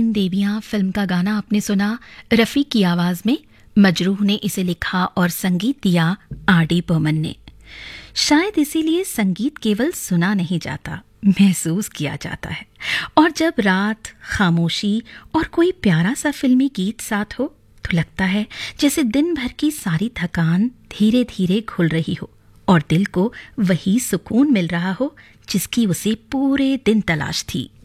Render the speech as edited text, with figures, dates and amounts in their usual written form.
तीन देवियां फिल्म का गाना आपने सुना रफ़ी की आवाज में। मजरूह ने इसे लिखा और संगीत दिया आर.डी. बर्मन ने। शायद इसीलिए संगीत केवल सुना नहीं जाता, महसूस किया जाता है। और जब रात, खामोशी और कोई प्यारा सा फिल्मी गीत साथ हो तो लगता है जैसे दिन भर की सारी थकान धीरे धीरे घुल रही हो और दिल को वही सुकून मिल रहा हो जिसकी उसे पूरे दिन तलाश थी।